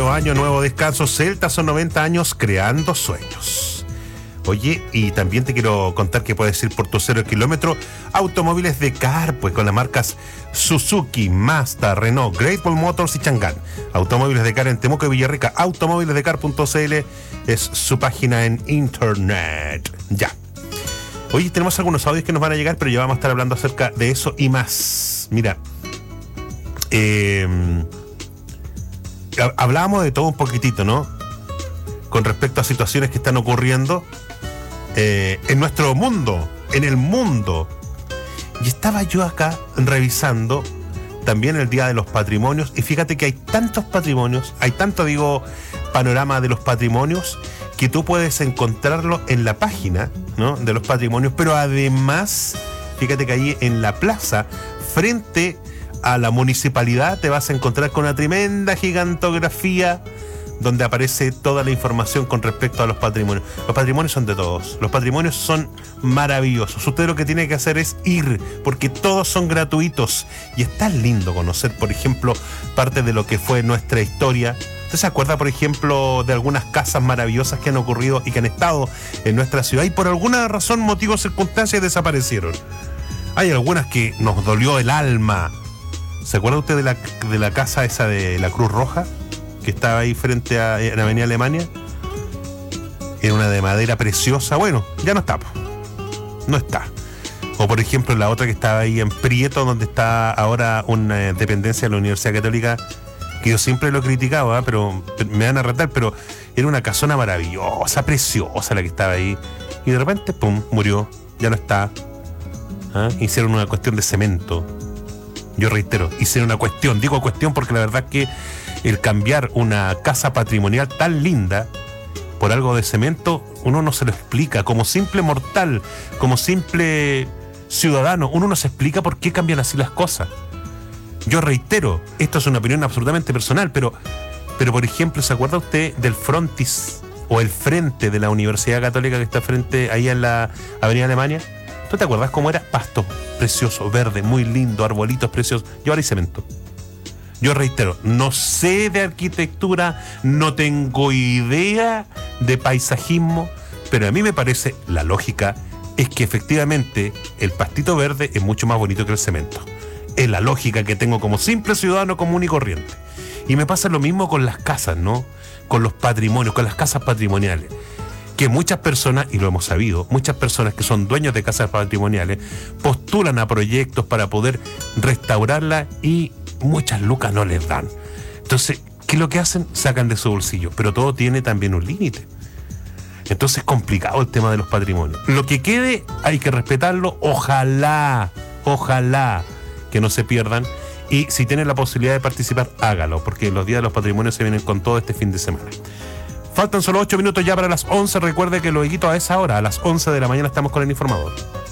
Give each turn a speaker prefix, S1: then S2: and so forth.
S1: nuevo año, nuevo descanso. Celta son 90 años creando sueños. Oye, y también te quiero contar que puedes ir por tu 0 kilómetro Automóviles Dekar, pues con las marcas Suzuki, Mazda, Renault, Great Wall Motors y Chang'an. Automóviles Dekar en Temuco y Villarrica. Automóvilesdekar.cl es su página en internet. Ya. Oye, tenemos algunos audios que nos van a llegar, pero ya vamos a estar hablando acerca de eso y más. Mira, hablábamos de todo un poquitito, ¿no? Con respecto a situaciones que están ocurriendo en nuestro mundo, en el mundo. Y estaba yo acá revisando también el Día de los Patrimonios, y fíjate que hay tantos patrimonios, hay tanto, panorama de los patrimonios, que tú puedes encontrarlo en la página, ¿no?, de los patrimonios, pero además, fíjate que ahí en la plaza, frente a la municipalidad, te vas a encontrar con una tremenda gigantografía donde aparece toda la información con respecto a los patrimonios. Los patrimonios son de todos. Los patrimonios son maravillosos. Usted lo que tiene que hacer es ir, porque todos son gratuitos. Y es tan lindo conocer, por ejemplo, parte de lo que fue nuestra historia. ¿Usted se acuerda, por ejemplo, de algunas casas maravillosas que han ocurrido y que han estado en nuestra ciudad y por alguna razón, motivo, circunstancias desaparecieron? Hay algunas que nos dolió el alma. ¿Se acuerda usted de la casa esa de la Cruz Roja, que estaba ahí frente a la Avenida Alemania? Era una de madera preciosa. Bueno, ya no está. No está. O por ejemplo la otra que estaba ahí en Prieto, donde está ahora una dependencia de la Universidad Católica, que yo siempre lo he criticado, pero me van a retar, pero era una casona maravillosa, preciosa la que estaba ahí. Y de repente, pum, murió. Ya no está. Hicieron una cuestión de cemento. Yo reitero, hicieron una cuestión. Digo cuestión porque la verdad es que el cambiar una casa patrimonial tan linda por algo de cemento, uno no se lo explica. Como simple mortal, como simple ciudadano, uno no se explica por qué cambian así las cosas. Yo reitero, esto es una opinión absolutamente personal, pero por ejemplo, ¿se acuerda usted del frontis o el frente de la Universidad Católica que está frente ahí en la Avenida Alemania? ¿Tú te acuerdas cómo era? Pasto precioso, verde, muy lindo, arbolitos preciosos. Y ahora hay cemento. Yo reitero, no sé de arquitectura, no tengo idea de paisajismo, pero a mí me parece, la lógica es que efectivamente el pastito verde es mucho más bonito que el cemento. Es la lógica que tengo como simple ciudadano común y corriente. Y me pasa lo mismo con las casas, ¿no? Con los patrimonios, con las casas patrimoniales. Que muchas personas, y lo hemos sabido, muchas personas que son dueños de casas patrimoniales postulan a proyectos para poder restaurarlas y muchas lucas no les dan. Entonces, ¿qué es lo que hacen? Sacan de su bolsillo, pero todo tiene también un límite. Entonces es complicado el tema de los patrimonios. Lo que quede hay que respetarlo, ojalá que no se pierdan, y si tienen la posibilidad de participar, hágalo, porque los días de los patrimonios se vienen con todo este fin de semana. Faltan solo 8 minutos ya para las 11. Recuerde que luego a esa hora, a las 11 de la mañana, estamos con el informador.